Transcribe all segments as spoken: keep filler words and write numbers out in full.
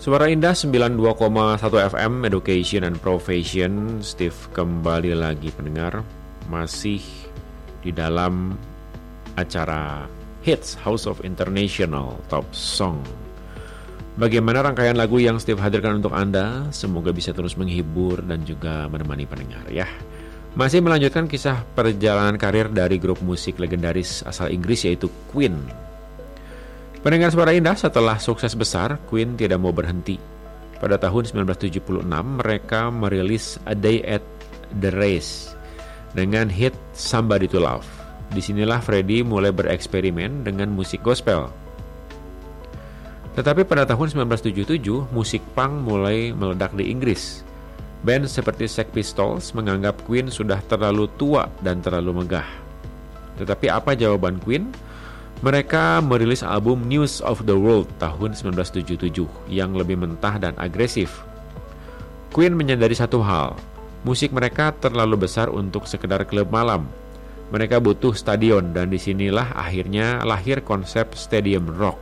Suara Indah sembilan puluh dua koma satu F M, Education and Profession. Steve kembali lagi pendengar, masih di dalam acara Hits House of International Top Song. Bagaimana rangkaian lagu yang Steve hadirkan untuk Anda? Semoga bisa terus menghibur dan juga menemani pendengar ya. Masih melanjutkan kisah perjalanan karir dari grup musik legendaris asal Inggris yaitu Queen. Pendengar Suara Indah, setelah sukses besar, Queen tidak mau berhenti. Pada tahun sembilan belas tujuh puluh enam, mereka merilis A Day at the Race dengan hit Somebody to Love. Disinilah Freddie mulai bereksperimen dengan musik gospel. Tetapi pada tahun sembilan belas tujuh puluh tujuh, musik punk mulai meledak di Inggris. Band seperti Sex Pistols menganggap Queen sudah terlalu tua dan terlalu megah. Tetapi apa jawaban Queen? Mereka merilis album News of the World tahun sembilan belas tujuh puluh tujuh yang lebih mentah dan agresif. Queen menyadari satu hal, musik mereka terlalu besar untuk sekedar klub malam. Mereka butuh stadion dan disinilah akhirnya lahir konsep stadium rock.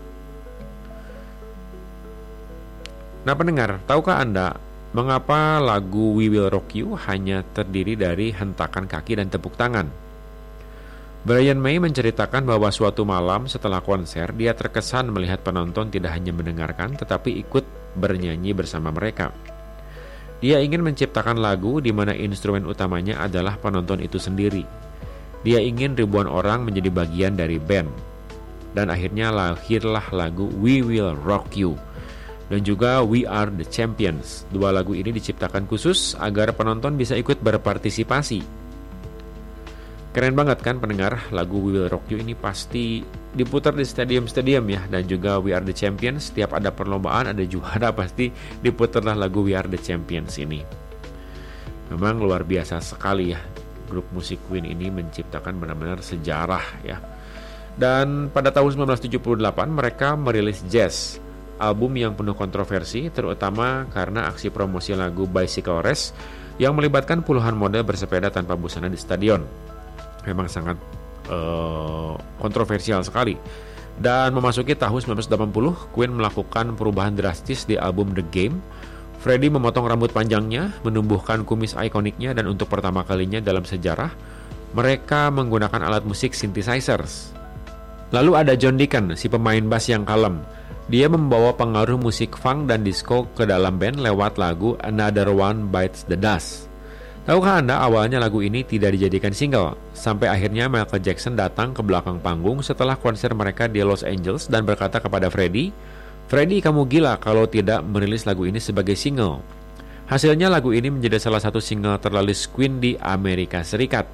Nah pendengar, tahukah Anda mengapa lagu We Will Rock You hanya terdiri dari hentakan kaki dan tepuk tangan? Brian May menceritakan bahwa suatu malam setelah konser, dia terkesan melihat penonton tidak hanya mendengarkan tetapi ikut bernyanyi bersama mereka. Dia ingin menciptakan lagu di mana instrumen utamanya adalah penonton itu sendiri. Dia ingin ribuan orang menjadi bagian dari band. Dan akhirnya lahirlah lagu We Will Rock You dan juga We Are the Champions. Dua lagu ini diciptakan khusus agar penonton bisa ikut berpartisipasi. Keren banget kan pendengar, lagu We Will Rock You ini pasti diputar di stadium-stadium ya. Dan juga We Are The Champions, setiap ada perlombaan, ada juara, pasti diputarlah lagu We Are The Champions ini. Memang luar biasa sekali ya, grup musik Queen ini menciptakan benar-benar sejarah ya. Dan pada tahun sembilan belas tujuh puluh delapan mereka merilis Jazz, album yang penuh kontroversi, terutama karena aksi promosi lagu Bicycle Race yang melibatkan puluhan model bersepeda tanpa busana di stadion. Memang sangat uh, kontroversial sekali. Dan memasuki tahun sembilan belas delapan puluh, Queen melakukan perubahan drastis di album The Game. Freddie memotong rambut panjangnya, menumbuhkan kumis ikoniknya, dan untuk pertama kalinya dalam sejarah, mereka menggunakan alat musik synthesizers. Lalu ada John Deacon, si pemain bass yang kalem. Dia membawa pengaruh musik funk dan disco ke dalam band lewat lagu Another One Bites the Dust. Tahukah Anda awalnya lagu ini tidak dijadikan single, sampai akhirnya Michael Jackson datang ke belakang panggung setelah konser mereka di Los Angeles dan berkata kepada Freddie, "Freddie, kamu gila kalau tidak merilis lagu ini sebagai single." Hasilnya lagu ini menjadi salah satu single terlaris Queen di Amerika Serikat.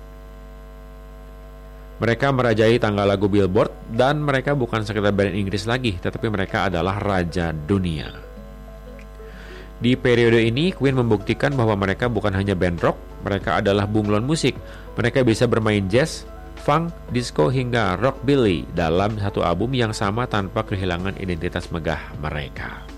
Mereka merajai tangga lagu Billboard dan mereka bukan sekedar band Inggris lagi, tetapi mereka adalah raja dunia. Di periode ini, Queen membuktikan bahwa mereka bukan hanya band rock, mereka adalah bunglon musik. Mereka bisa bermain jazz, funk, disco, hingga rockabilly dalam satu album yang sama tanpa kehilangan identitas megah mereka.